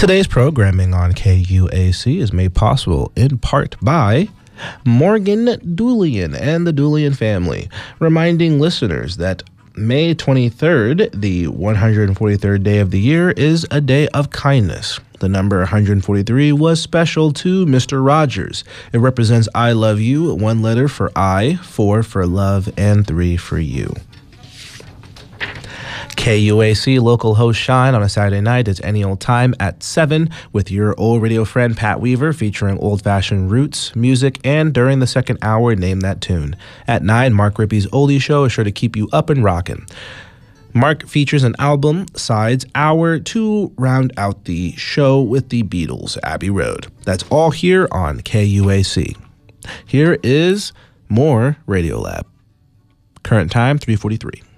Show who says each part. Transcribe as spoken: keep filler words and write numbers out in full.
Speaker 1: Today's programming on K U A C is made possible in part by Morgan Doolean and the Doolean family, reminding listeners that May twenty-third, the one hundred forty-third day of the year, is a day of kindness. The number one hundred forty-three was special to Mister Rogers. It represents I love you, one letter for I, four for love, and three for you. K U A C local host Shine on a Saturday night at any old time at seven with your old radio friend Pat Weaver, featuring old-fashioned roots, music, and during the second hour, Name That Tune. At nine, Mark Rippey's Oldie Show is sure to keep you up and rocking. Mark features an album, Sides Hour, to round out the show with the Beatles, Abbey Road. That's all here on K U A C. Here is more Radiolab. Current time, three forty-three.